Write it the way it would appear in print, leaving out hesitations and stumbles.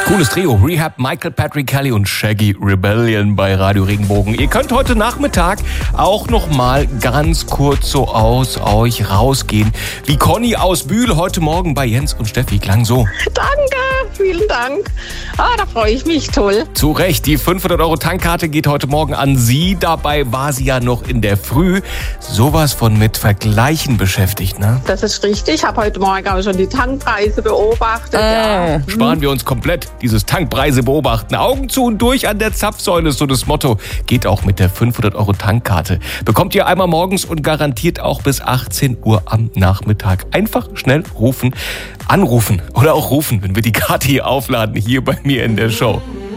Cooles Trio, Rehab, Michael Patrick Kelly und Shaggy Rebellion bei Radio Regenbogen. Ihr könnt heute Nachmittag auch noch mal ganz kurz so aus euch rausgehen. Wie Conny aus Bühl heute Morgen bei Jens und Steffi. Klang so. Danke, vielen Dank. Da freue ich mich, toll. Zu Recht, die 500 € Tankkarte geht heute Morgen an Sie. Dabei war sie ja noch in der Früh sowas von mit Vergleichen beschäftigt, ne? Das ist richtig. Ich habe heute Morgen auch schon die Tankpreise beobachtet. Ja. Sparen wir uns komplett dieses Tankpreise beobachten. Augen zu und durch an der Zapfsäule ist so das Motto. Geht auch mit der 500 € Tankkarte. Bekommt ihr einmal morgens und garantiert auch bis 18 Uhr am Nachmittag. Einfach schnell anrufen oder auch rufen, wenn wir die Karte hier aufladen, hier bei mir in der Show.